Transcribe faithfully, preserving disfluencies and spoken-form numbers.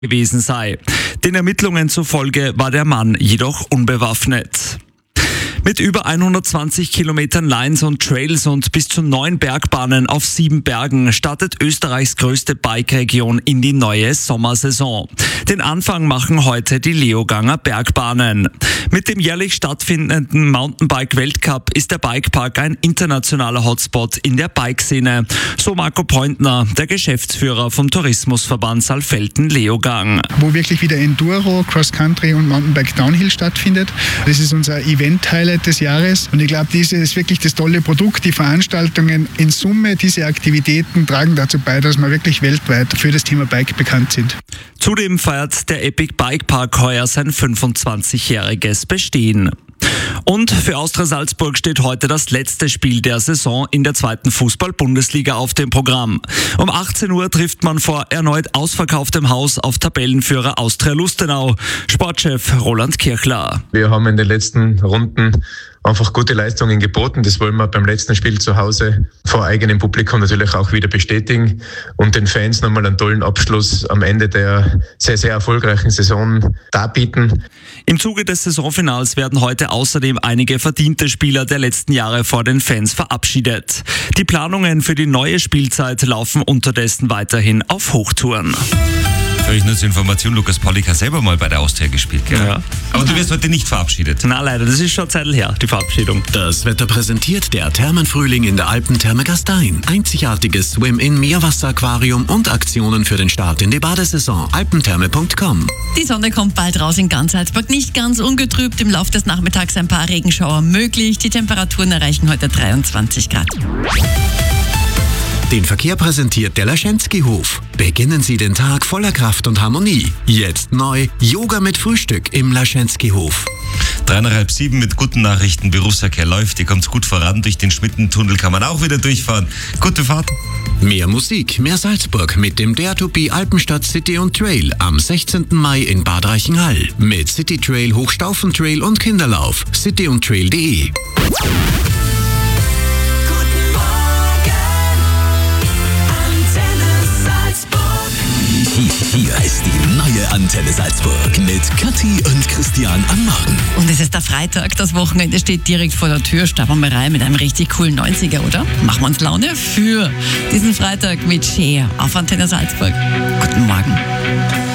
gewesen sei. Den Ermittlungen zufolge war der Mann jedoch unbewaffnet. Mit über hundertzwanzig Kilometern Lines und Trails und bis zu neun Bergbahnen auf sieben Bergen startet Österreichs größte Bike-Region in die neue Sommersaison. Den Anfang machen heute die Leoganger Bergbahnen. Mit dem jährlich stattfindenden Mountainbike-Weltcup ist der Bikepark ein internationaler Hotspot in der Bikeszene. So Marco Pointner, der Geschäftsführer vom Tourismusverband Saalfelden-Leogang. Wo wirklich wieder Enduro, Cross-Country und Mountainbike Downhill stattfindet. Das ist unser Event-Highlight des Jahres. Und ich glaube, dieses ist wirklich das tolle Produkt. Die Veranstaltungen in Summe, diese Aktivitäten tragen dazu bei, dass wir wirklich weltweit für das Thema Bike bekannt sind. Zudem feiert der Epic Bike Park heuer sein fünfundzwanzigjähriges Bestehen. Und für Austria Salzburg steht heute das letzte Spiel der Saison in der zweiten Fußball-Bundesliga auf dem Programm. Um achtzehn Uhr trifft man vor erneut ausverkauftem Haus auf Tabellenführer Austria Lustenau. Sportchef Roland Kirchler. Wir haben in den letzten Runden einfach gute Leistungen geboten. Das wollen wir beim letzten Spiel zu Hause vor eigenem Publikum natürlich auch wieder bestätigen und den Fans nochmal einen tollen Abschluss am Ende der sehr, sehr erfolgreichen Saison darbieten. Im Zuge des Saisonfinals werden heute außerdem einige verdiente Spieler der letzten Jahre vor den Fans verabschiedet. Die Planungen für die neue Spielzeit laufen unterdessen weiterhin auf Hochtouren. Für euch nur zur Information, Lukas Paulik hat selber mal bei der Austria gespielt, gell? Ja. Aber du wirst heute nicht verabschiedet. Na leider, das ist schon eine Zeit her, die Verabschiedung. Das Wetter präsentiert der Thermenfrühling in der Alpentherme Gastein. Einzigartiges Swim-In-Meerwasseraquarium und Aktionen für den Start in die Badesaison. alpentherme punkt com. Die Sonne kommt bald raus in ganz Salzburg. Nicht ganz ungetrübt, im Laufe des Nachmittags ein paar Regenschauer möglich. Die Temperaturen erreichen heute dreiundzwanzig Grad. Den Verkehr präsentiert der Laschenski-Hof. Beginnen Sie den Tag voller Kraft und Harmonie. Jetzt neu Yoga mit Frühstück im Laschenski-Hof. Drei nach halb sieben mit guten Nachrichten. Berufsverkehr läuft, ihr kommt gut voran. Durch den Schmittentunnel kann man auch wieder durchfahren. Gute Fahrt. Mehr Musik, mehr Salzburg mit dem Dare to Be Alpenstadt City und Trail am sechzehnten Mai in Bad Reichenhall. Mit City Trail, Hochstaufentrail und Kinderlauf. city und trail punkt de. Hier ist die neue Antenne Salzburg mit Kathi und Christian am Morgen. Und es ist der Freitag, das Wochenende steht direkt vor der Tür. Starten wir rein mit einem richtig coolen neunziger, oder? Machen wir uns Laune für diesen Freitag mit Cher auf Antenne Salzburg. Guten Morgen.